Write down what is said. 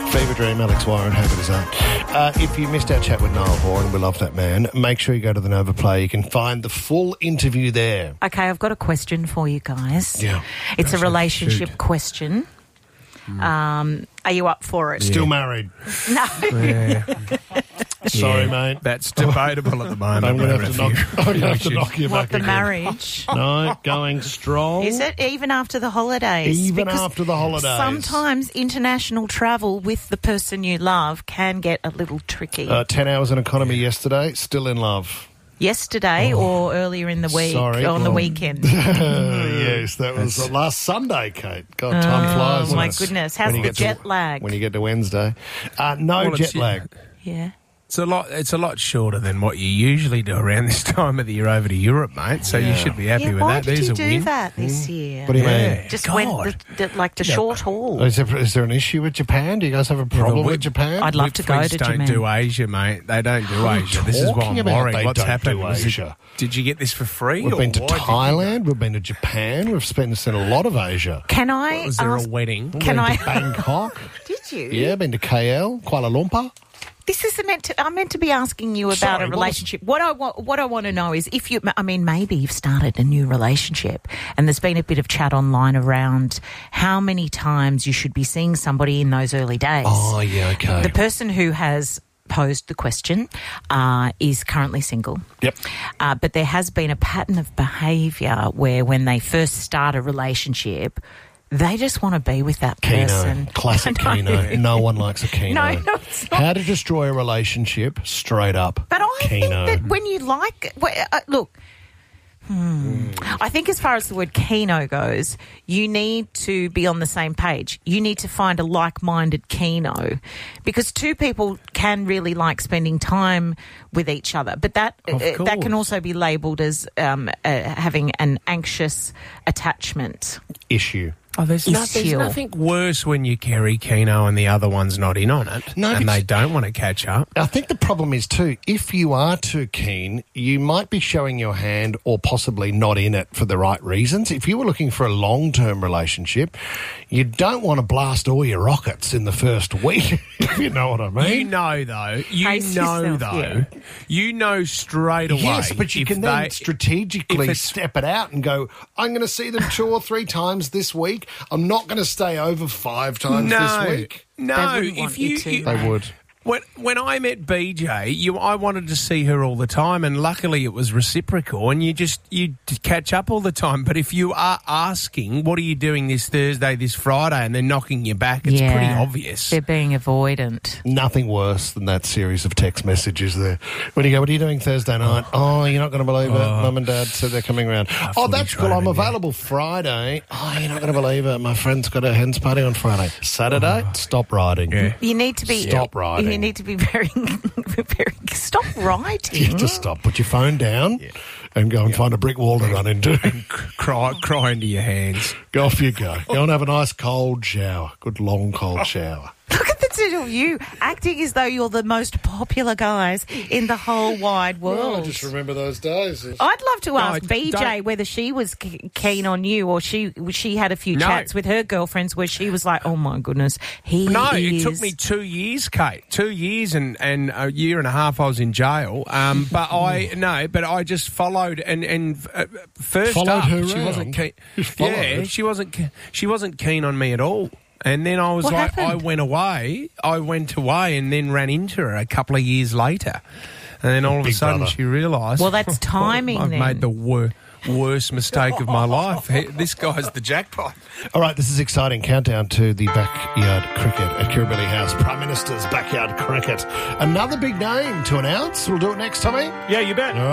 Fever Dream, Alex Warren, how good is that? If you missed our chat with Niall Horan, we love that man, make sure you go to the Nova Play. You can find the full interview there. Okay, I've got a question for you guys. Yeah. It's a relationship question. Are you up for it? Still married. No. Yeah. Sorry, mate. That's debatable at the moment. I'm going to have to knock you What, back the again. marriage? No, going strong. Is it even after the holidays? Even Because after the holidays. sometimes international travel with the person you love can get a little tricky. 10 hours in economy yesterday, still in love. Yesterday or earlier in the week, Sorry. on the weekend? Yes, that was last Sunday, Kate. God, time flies. Oh, my when it's- goodness. How's when you the get to- jet lag? When you get to Wednesday. No Well, jet lag. Yeah. It's a lot shorter than what you usually do around this time of the year over to Europe, mate. So you should be happy with why that. did There's you a do win. that this year? What do you mean? Just God. went the short haul. Is there an issue with Japan? Do you guys have a problem we- with Japan? I'd love to go to Netflix don't Japan. do Asia, mate. They don't do Asia. This is why talking I'm about worried. they What's don't happened? do Was it- Asia? Did you get this for free? We've or been to why did you- Thailand. We've been to Japan. We've spent a lot of Asia. Can I Was there ask? a wedding? Can been I? to Bangkok. Did you? Yeah, been to KL, Kuala Lumpur. This is I'm meant to be asking you about Sorry, a relationship. What I want to know is if you. I mean, maybe you've started a new relationship, and there's been a bit of chat online around how many times you should be seeing somebody in those early days. Oh, yeah, okay. The person who has posed the question is currently single. Yep. But there has been a pattern of behaviour where when they first start a relationship, they just want to be with that person. Keno. Classic Keno. No one likes a Keno. No, it's not. How to destroy a relationship, straight up. But I Keno. think that when you like... look, I think as far as the word Keno goes, you need to be on the same page. You need to find a like-minded Keno because two people can really like spending time with each other. But that can also be labelled as having an anxious attachment. issue. Oh, there's Issue. nothing worse when you carry Keno and the other one's not in on it, No, and because- they don't want to catch up. I think the problem is too, if you are too keen, you might be showing your hand or possibly not in it for the right reasons. If you were looking for a long-term relationship, you don't want to blast all your rockets in the first week, if you know what I mean. You know, though. Pace yourself, yeah. You know straight away. Yes, but you if can they- then strategically if it's- step it out and go, I'm going to see them 2 or 3 times this week. I'm not going to stay over 5 times this week. No, They wouldn't want if you to. They would. When I met BJ, I wanted to see her all the time, and luckily it was reciprocal, and you catch up all the time. But if you are asking, what are you doing this Thursday, this Friday, and they're knocking you back, it's pretty obvious. They're being avoidant. Nothing worse than that series of text messages there. When you go, what are you doing Thursday night? Oh, you're not going to believe it. Mum and Dad said they're coming around. Oh, that's cool. I'm available Friday. Oh, you're not going to believe it. My friend's got a hens party on Friday. Saturday, stop riding. Yeah. You need to be... Stop writing. You need to be very... very stop writing. You just stop. Put your phone down and go and find a brick wall to run into. Cry into your hands. Go off you go. Go and have a nice cold shower. Good long cold shower. Look at the two of you acting as though you're the most popular guys in the whole wide world. I just remember those days. I'd love to ask BJ don't- whether she was keen on you or she had a few chats with her girlfriends where she was like, oh my goodness, It took me 2 years, Kate. 2 years and a year and a half I was in jail. But I just followed and first Followed up her she around? wasn't keen. You followed Yeah, her? she wasn't keen on me at all. And then I was What like, happened? I went away and then ran into her a couple of years later. And then all of a Big sudden brother. she realised... Well, that's timing I've then. made the worst mistake of my life. This guy's the jackpot. All right, this is exciting. Countdown to the backyard cricket at Kirribilli House. Prime Minister's backyard cricket. Another big name to announce. We'll do it next, Tommy. Yeah, you bet.